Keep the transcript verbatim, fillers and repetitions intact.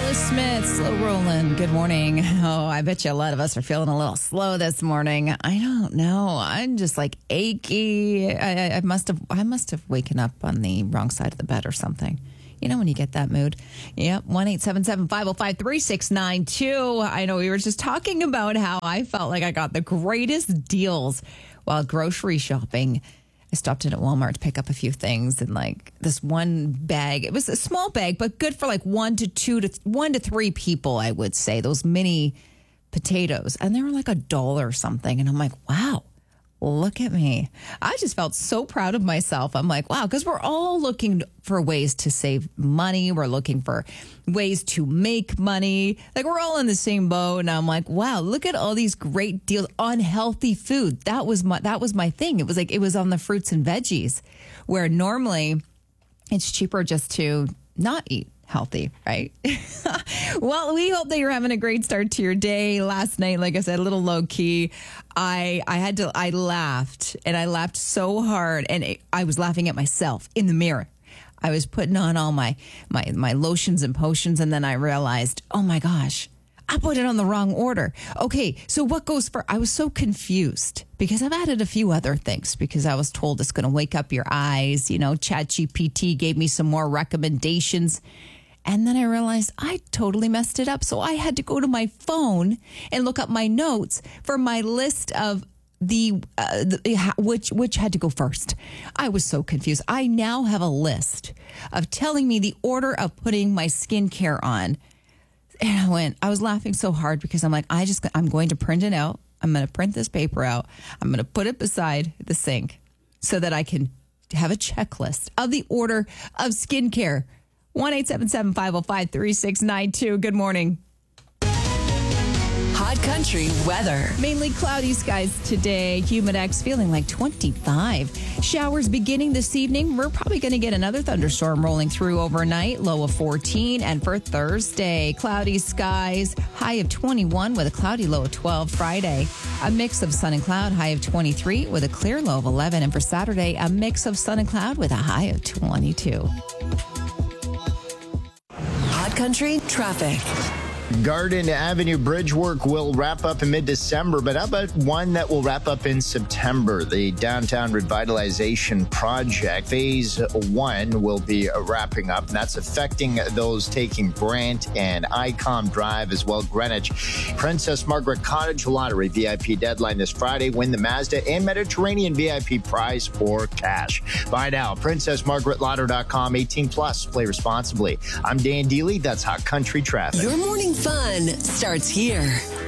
Carlos Smith, slow rolling. Good morning. Oh, I bet you a lot of us are feeling a little slow this morning. I don't know. I'm just like achy. I, I, I must have. I must have waken up on the wrong side of the bed or something. You know when you get that mood. Yep. one eight seven seven, five oh five, three six nine two. I know we were just talking about how I felt like I got the greatest deals while grocery shopping. I stopped in at Walmart to pick up a few things, and like this one bag, it was a small bag, but good for like one to two to one to three people, I would say, those mini potatoes. And they were like a dollar or something. And I'm like, wow, look at me. I just felt so proud of myself. I'm like, wow, because we're all looking for ways to save money. We're looking for ways to make money. Like we're all in the same boat. And I'm like, wow, look at all these great deals on healthy food. That was my, that was my thing. It was like, it was on the fruits and veggies where normally it's cheaper just to not eat healthy, right? Well, we hope that you're having a great start to your day. Last night, like I said, a little low key. I I had to, I laughed and I laughed so hard and it, I was laughing at myself in the mirror. I was putting on all my, my, my lotions and potions and then I realized, oh my gosh, I put it on the wrong order. Okay, so what goes for? I was so confused because I've added a few other things because I was told it's going to wake up your eyes. You know, ChatGPT gave me some more recommendations. And then I realized I totally messed it up. So I had to go to my phone and look up my notes for my list of the, uh, the which which had to go first. I was so confused. I now have a list of telling me the order of putting my skincare on. And I went, I was laughing so hard because I'm like, I just, I'm going to print it out. I'm going to print this paper out. I'm going to put it beside the sink so that I can have a checklist of the order of skincare. one eight seven seven, five oh five, three six nine two. Good morning. Hot Country weather. Mainly cloudy skies today. Humidex feeling like twenty-five. Showers beginning this evening. We're probably going to get another thunderstorm rolling through overnight. Low of fourteen. And for Thursday, cloudy skies. High of twenty-one with a cloudy low of twelve. Friday, a mix of sun and cloud. High of twenty-three with a clear low of eleven. And for Saturday, a mix of sun and cloud with a high of twenty-two. Hot Country traffic. Garden Avenue bridge work will wrap up in mid-December, but how about one that will wrap up in September? The Downtown Revitalization Project, Phase one, will be wrapping up, and that's affecting those taking Brant and Icom Drive, as well as Greenwich. Princess Margaret Cottage Lottery V I P deadline this Friday. Win the Mazda and Mediterranean V I P prize or cash. Buy now, princess margaret lotto dot com, eighteen plus. Play responsibly. I'm Dan Deely. That's Hot Country Traffic. Your morning fun starts here.